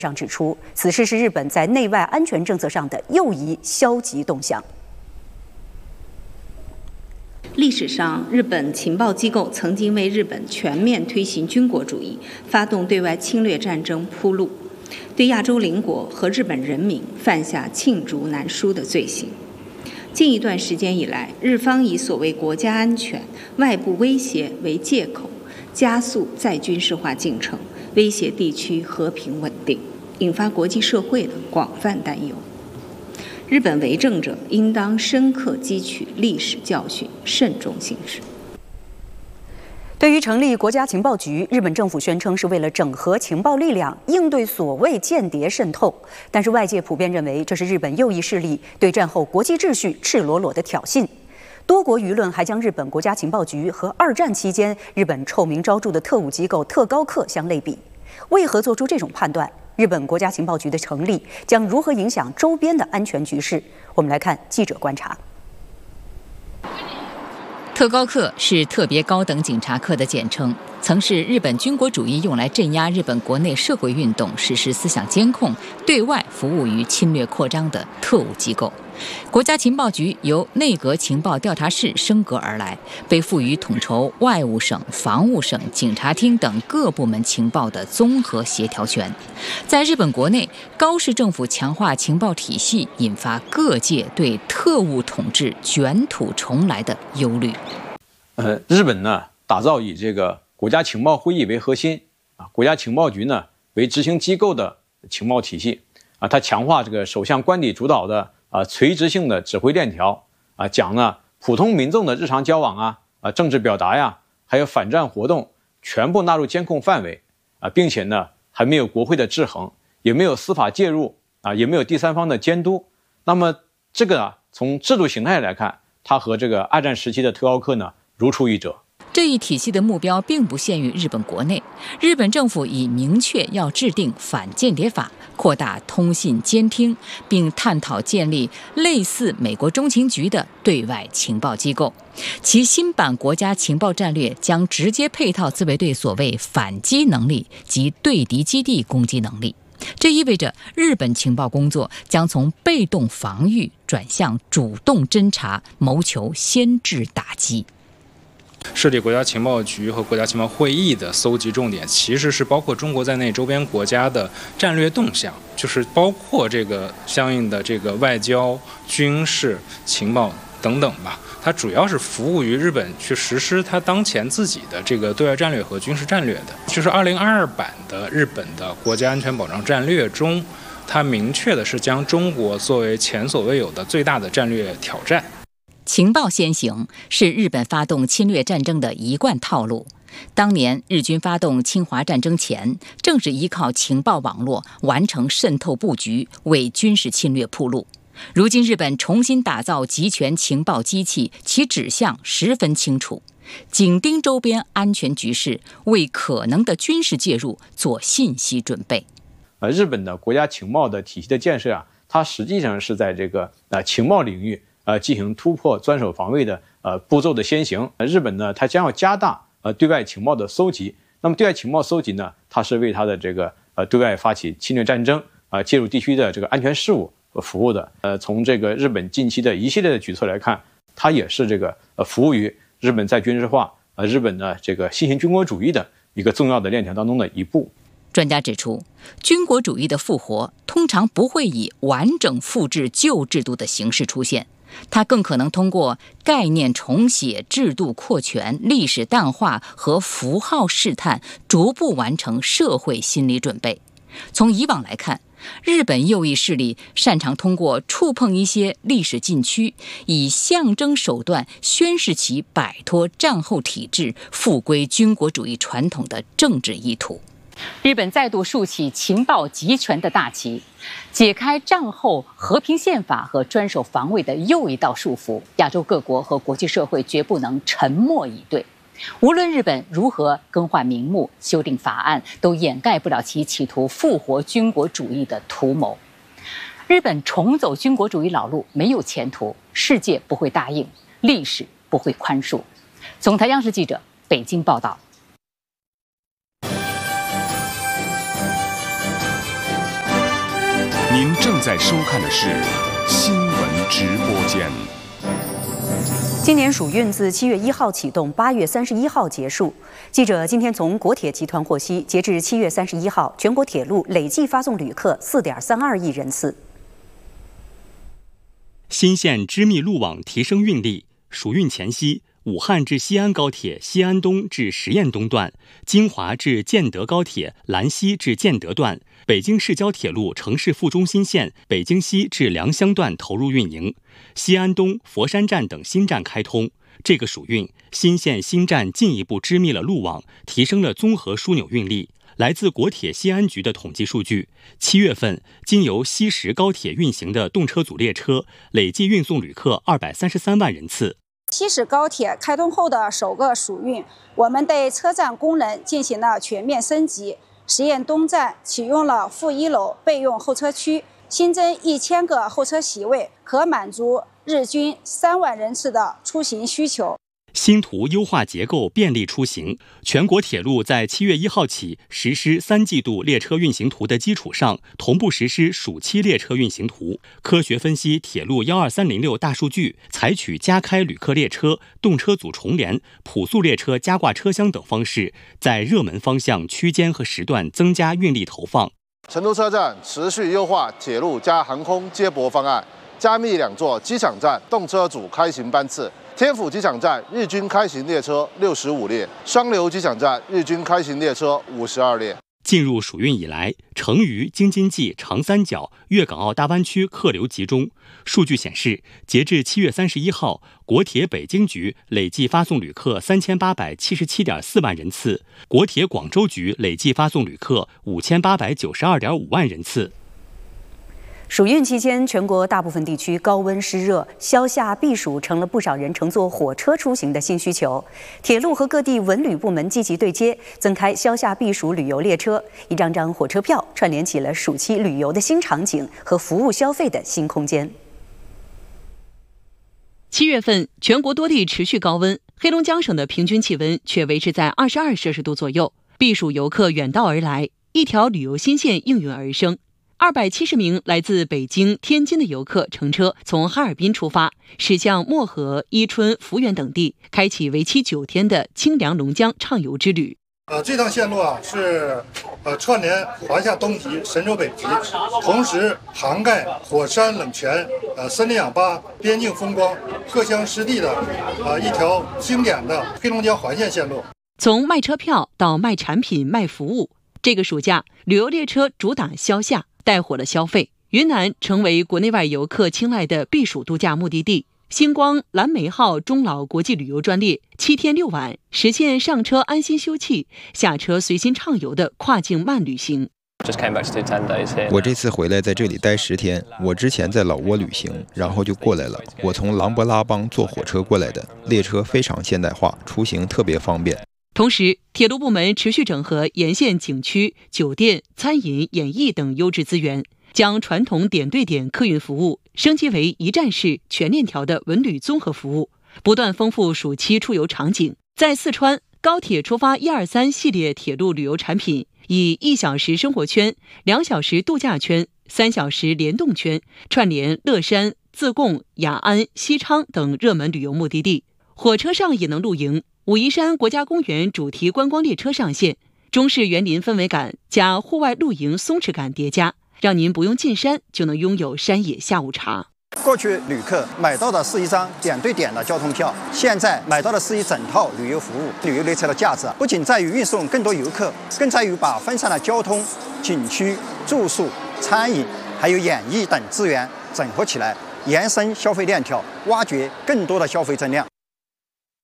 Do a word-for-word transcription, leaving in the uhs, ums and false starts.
上指出，此事是日本在内外安全政策上的又一消极动向。 历史上，日本情报机构曾经为日本全面推行军国主义、发动对外侵略战争铺路，对亚洲邻国和日本人民犯下罄竹难书的罪行。近一段时间以来，日方以所谓国家安全、外部威胁为借口，加速再军事化进程，威胁地区和平稳定，引发国际社会的广泛担忧。日本为政者应当深刻汲取历史教训，慎重行事。 对于成立国家情报局，日本政府宣称是为了整合情报力量，应对所谓间谍渗透。但是外界普遍认为，这是日本右翼势力对战后国际秩序赤裸裸的挑衅。多国舆论还将日本国家情报局和二战期间日本臭名昭著的特务机构特高课相类比。为何做出这种判断？日本国家情报局的成立将如何影响周边的安全局势？我们来看记者观察。 特高课是特别高等警察课的简称，曾是日本军国主义用来镇压日本国内社会运动、实施思想监控、对外服务于侵略扩张的特务机构。国家情报局由内阁情报调查室升格而来，被赋予统筹外务省、防务省、警察厅等各部门情报的综合协调权。在日本国内，高市政府强化情报体系，引发各界对特务统治卷土重来的忧虑。 呃，日本呢，打造以这个国家情报会议为核心啊，国家情报局呢为执行机构的情报体系啊，它强化这个首相官邸主导的啊垂直性的指挥链条啊，讲呢普通民众的日常交往啊啊政治表达呀，还有反战活动全部纳入监控范围啊，并且呢还没有国会的制衡，也没有司法介入啊，也没有第三方的监督。那么这个啊，从制度形态来看，它和这个二战时期的特高课呢如出一辙。 这一体系的目标并不限于日本国内，日本政府已明确要制定反间谍法，扩大通信监听，并探讨建立类似美国中情局的对外情报机构。其新版国家情报战略将直接配套自卫队所谓反击能力及对敌基地攻击能力。这意味着日本情报工作将从被动防御转向主动侦查，谋求先制打击。 设立国家情报局和国家情报会议的搜集重点，其实是包括中国在内周边国家的战略动向，就是包括这个相应的这个外交、军事、情报等等吧。它主要是服务于日本去实施它当前自己的这个对外战略和军事战略的。就是二零二二版的日本的国家安全保障战略中，它明确的是将中国作为前所未有的最大的战略挑战。 情报先行是日本发动侵略战争的一贯套路。当年日军发动侵华战争前，正是依靠情报网络完成渗透布局，为军事侵略铺路。如今日本重新打造集权情报机器，其指向十分清楚，紧盯周边安全局势，为可能的军事介入做信息准备。 呃，日本的国家情报的体系的建设啊，它实际上是在这个呃情报领域呃进行突破专守防卫的呃步骤的先行。呃，日本呢，它将要加大呃对外情报的搜集。那么对外情报搜集呢，它是为它的这个呃对外发起侵略战争啊、呃、介入地区的这个安全事务服务的。呃，从这个日本近期的一系列的举措来看，它也是这个呃服务于日本再军事化呃日本的这个新型军国主义的一个重要的链条当中的一步。 专家指出，军国主义的复活通常不会以完整复制旧制度的形式出现，它更可能通过概念重写、制度扩权、历史淡化和符号试探，逐步完成社会心理准备。从以往来看，日本右翼势力擅长通过触碰一些历史禁区，以象征手段宣示其摆脱战后体制、复归军国主义传统的政治意图。日本再度竖起情报集权的大旗，解开战后和平宪法和专守防卫的又一道束缚。亚洲各国和国际社会绝不能沉默以对。无论日本如何更换名目、修订法案，都掩盖不了其企图复活军国主义的图谋。日本重走军国主义老路没有前途，世界不会答应，历史不会宽恕。总台央视记者北京报道。 您正在收看的是新闻直播间。 今年暑运自七月一号启动，八月三十一号结束。记者今天从国铁集团获悉，截至七月三十一号，全国铁路累计发送旅客四点三二亿人次。 新线织密路网提升运力，暑运前夕，武汉至西安高铁西安东至十堰东段、金华至建德高铁兰溪至建德段、北京市郊铁路城市副中心线北京西至良乡段投入运营，西安东、佛山站等新站开通。这个暑运，新线新站进一步织密了路网，提升了综合枢纽运力。来自国铁西安局的统计数据，七月份经由西石高铁运行的动车组列车累计运送旅客二百三十三万人次。 西石高铁开通后的首个暑运，我们对车站功能进行了全面升级。十堰东站启用了负一楼备用候车区，新增一千个候车席位，可满足日均三万人次的出行需求。 新图优化结构，便利出行。全国铁路在七月一号起实施三季度列车运行图的基础上，同步实施暑期列车运行图，科学分析铁路一二三零六大数据，采取加开旅客列车、动车组重联、普速列车加挂车厢等方式，在热门方向、区间和时段增加运力投放。 成都车站持续优化铁路加航空接驳方案，加密两座机场站动车组开行班次。天府机场站日均开行列车六十五列，双流机场站日均开行列车五十二列。 进入暑运以来，成渝、京津冀、长三角、粤港澳大湾区客流集中。数据显示，截至七月三十一号，国铁北京局累计发送旅客三千八百七十七点四万人次，国铁广州局累计发送旅客五千八百九十二点五万人次。 暑运期间，全国大部分地区高温湿热，消夏避暑成了不少人乘坐火车出行的新需求。铁路和各地文旅部门积极对接，增开消夏避暑旅游列车，一张张火车票串联起了暑期旅游的新场景和服务消费的新空间。 七月份，全国多地持续高温，黑龙江省的平均气温却维持在二十二摄氏度左右。避暑游客远道而来，一条旅游新线应运而生。二百七十名来自北京、天津的游客乘车从哈尔滨出发，驶向漠河、伊春、抚远等地，开启为期九天的清凉龙江畅游之旅。 呃，这趟线路啊是呃串联华夏东极、神州北极，同时涵盖火山冷泉、呃森林氧吧、边境风光、各乡湿地的呃一条经典的黑龙江环线线路。 从卖车票到卖产品、卖服务，这个暑假旅游列车主打消夏，带火了消费。云南成为国内外游客青睐的避暑度假目的地。星光蓝莓号终老国际旅游专列七天六晚，实现上车安心休憩，下车随心畅游的跨境慢旅行。 我这次回来在这里待十天，我之前在老挝旅行，然后就过来了。我从琅勃拉邦坐火车过来的，列车非常现代化，出行特别方便。 同时，铁路部门持续整合沿线景区、酒店、餐饮、演艺等优质资源，将传统点对点客运服务升级为一站式全链条的文旅综合服务，不断丰富暑期出游场景。在四川，高铁出发一二三系列铁路旅游产品以一小时生活圈、两小时度假圈、三小时联动圈串联乐山、自贡、雅安、西昌等热门旅游目的地。火车上也能露营，武夷山国家公园主题观光列车上线，中式园林氛围感加户外露营松弛感叠加，让您不用进山就能拥有山野下午茶。 过去旅客买到的是一张点对点的交通票，现在买到的是一整套旅游服务。旅游列车的价值不仅在于运送更多游客，更在于把分散的交通、景区、住宿、餐饮还有演艺等资源整合起来，延伸消费链条，挖掘更多的消费增量。